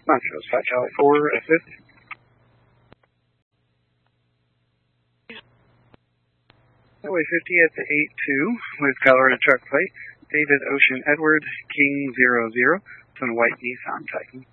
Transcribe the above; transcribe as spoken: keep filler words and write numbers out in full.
Montrose, five Charlie four, assist. Highway fifty at the eight two with Colorado truck plate. David Ocean Edward, King zero zero, from White Nissan Titan.